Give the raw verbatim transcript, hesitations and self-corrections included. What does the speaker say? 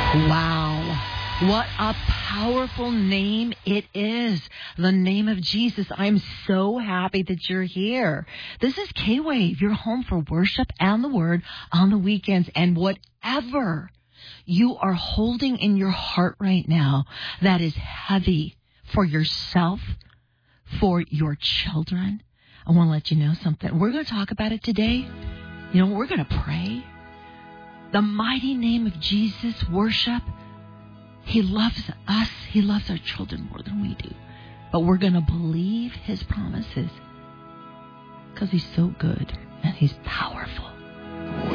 Wow. What a powerful name it is. The name of Jesus. I'm so happy that you're here. This is K-Wave, your home for worship and the word on the weekends. And whatever you are holding in your heart right now that is heavy for yourself, for your children, I want to let you know something. We're going to talk about it today. You know, we're going to pray. The mighty name of Jesus, worship. He loves us. He loves our children more than we do. But we're going to believe his promises because he's so good and he's powerful.